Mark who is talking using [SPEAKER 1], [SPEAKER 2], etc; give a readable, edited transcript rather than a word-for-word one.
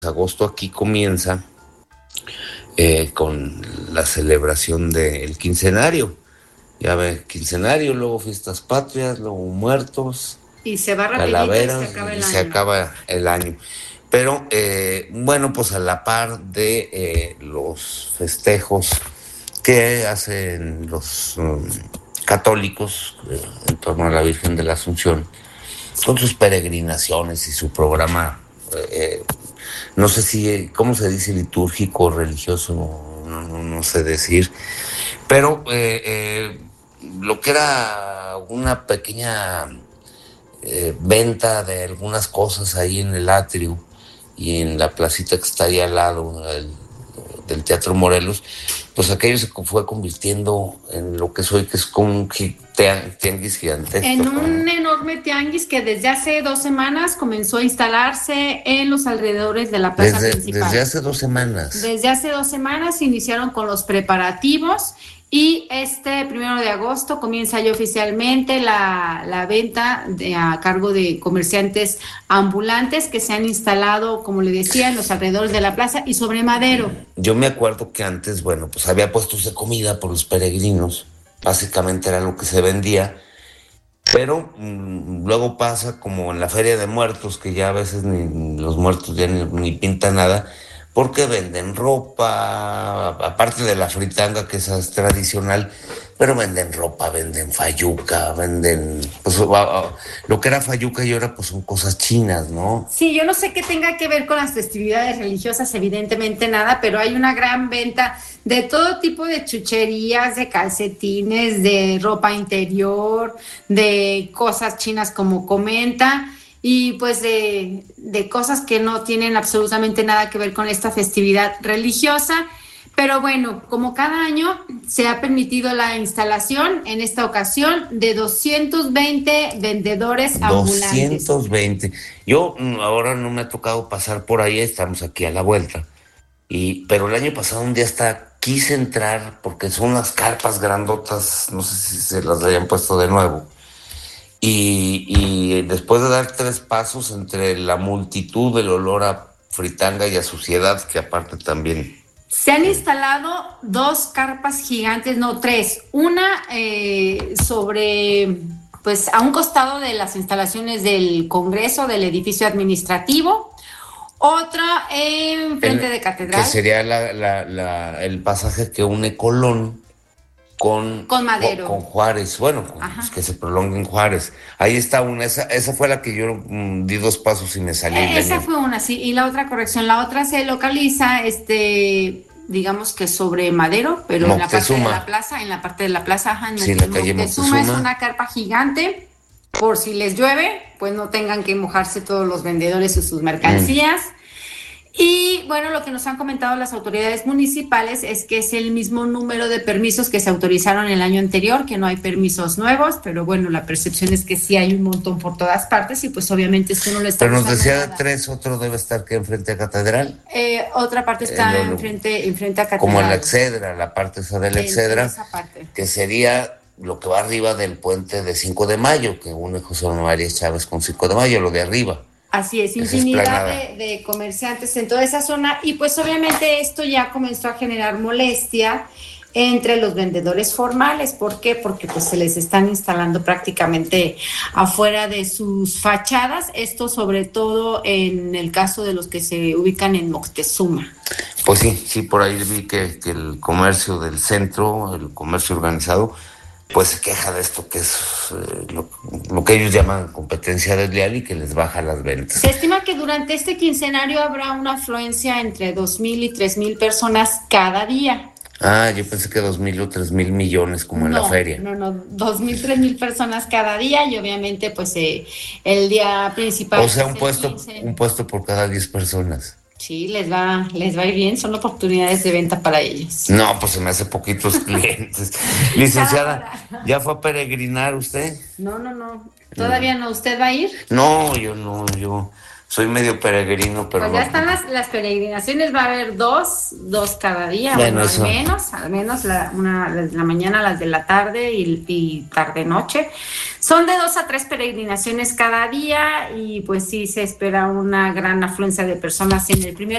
[SPEAKER 1] agosto aquí comienza con la celebración del quincenario. Ya ve, quincenario, luego fiestas patrias, luego muertos,
[SPEAKER 2] y se va rapidito
[SPEAKER 1] calaveras,
[SPEAKER 2] y
[SPEAKER 1] se acaba el año. Pero bueno, pues a la par de los festejos que hacen los católicos en torno a la Virgen de la Asunción, con sus peregrinaciones y su programa, no sé si, ¿cómo se dice? Litúrgico, religioso, no sé decir, pero lo que era una pequeña venta de algunas cosas ahí en el atrio y en la placita que está ahí al lado del Teatro Morelos, pues aquello se fue convirtiendo en lo que es hoy, que es como un tianguis gigantesco.
[SPEAKER 2] En un enorme tianguis que desde hace 2 semanas comenzó a instalarse en los alrededores de la plaza principal.
[SPEAKER 1] Desde hace 2 semanas.
[SPEAKER 2] Desde hace 2 semanas iniciaron con los preparativos y este 1 de agosto comienza ya oficialmente la venta a cargo de comerciantes ambulantes que se han instalado, como le decía, en los alrededores de la plaza y sobre Madero.
[SPEAKER 1] Yo me acuerdo que antes, bueno, pues había puestos de comida por los peregrinos, básicamente era lo que se vendía, pero luego pasa como en la Feria de Muertos, que ya a veces ni los muertos ya ni pintan nada, porque venden ropa, aparte de la fritanga, que esa es tradicional, pero venden ropa, venden fayuca, venden, pues lo que era fayuca y ahora pues son cosas chinas, ¿no?
[SPEAKER 2] Sí, yo no sé qué tenga que ver con las festividades religiosas, evidentemente nada, pero hay una gran venta de todo tipo de chucherías, de calcetines, de ropa interior, de cosas chinas como comenta, y pues de cosas que no tienen absolutamente nada que ver con esta festividad religiosa. Pero bueno, como cada año se ha permitido la instalación, en esta ocasión, de 220 vendedores ambulantes.
[SPEAKER 1] 220. Yo ahora no me ha tocado pasar por ahí, estamos aquí a la vuelta. Pero el año pasado un día hasta quise entrar porque son unas carpas grandotas, no sé si se las hayan puesto de nuevo. Y después de dar 3 pasos entre la multitud, el olor a fritanga y a suciedad, que aparte también...
[SPEAKER 2] Se han instalado 2 carpas gigantes, no 3. Una sobre, pues a un costado de las instalaciones del Congreso, del edificio administrativo. Otra en frente de Catedral.
[SPEAKER 1] Que sería el pasaje que une Colón con
[SPEAKER 2] Madero.
[SPEAKER 1] Con Juárez, bueno, pues que se prolongue en Juárez. Ahí está una, esa fue la que yo di 2 pasos y me salí.
[SPEAKER 2] Esa fue una, sí, y la otra corrección, la otra se localiza, digamos que sobre Madero, pero
[SPEAKER 1] Moctezuma.
[SPEAKER 2] en la parte de la plaza,
[SPEAKER 1] sí, la calle Moctezuma.
[SPEAKER 2] Es una carpa gigante, por si les llueve, pues no tengan que mojarse todos los vendedores y sus mercancías. Y bueno, lo que nos han comentado las autoridades municipales es que es el mismo número de permisos que se autorizaron el año anterior, que no hay permisos nuevos, pero bueno, la percepción es que sí hay un montón por todas partes y pues obviamente esto no lo está.
[SPEAKER 1] Pero nos decía 3, otro debe estar que enfrente a Catedral.
[SPEAKER 2] Otra parte está enfrente a Catedral.
[SPEAKER 1] Como en la Excedra, la parte esa de la Excedra, que sería lo que va arriba del puente de 5 de Mayo, que une José María Chávez con 5 de Mayo, lo de arriba.
[SPEAKER 2] Así es, infinidad de comerciantes en toda esa zona y pues obviamente esto ya comenzó a generar molestia entre los vendedores formales. ¿Por qué? Porque pues se les están instalando prácticamente afuera de sus fachadas, esto sobre todo en el caso de los que se ubican en Moctezuma.
[SPEAKER 1] Pues sí, por ahí vi que el comercio del centro, el comercio organizado, pues se queja de esto que es lo que ellos llaman competencia desleal y que les baja las ventas.
[SPEAKER 2] Se estima que durante este quincenario habrá una afluencia entre 2,000 y 3,000 personas cada día.
[SPEAKER 1] Yo pensé que 2,000 o 3,000 millones como en la feria.
[SPEAKER 2] No, 2,000, 3,000 personas cada día y obviamente pues el día principal.
[SPEAKER 1] O sea, un puesto por cada 10 personas.
[SPEAKER 2] Sí, les va a ir bien, son oportunidades de venta para ellos.
[SPEAKER 1] No, pues se me hace poquitos clientes. Licenciada, ¿ya fue a peregrinar usted?
[SPEAKER 2] No, todavía no. ¿Usted va a ir?
[SPEAKER 1] No, yo soy medio peregrino, pero...
[SPEAKER 2] Pues ya están las peregrinaciones, va a haber dos cada día, bueno, al menos la mañana, las de la tarde y tarde-noche. Son de 2 a 3 peregrinaciones cada día y pues sí se espera una gran afluencia de personas en el primer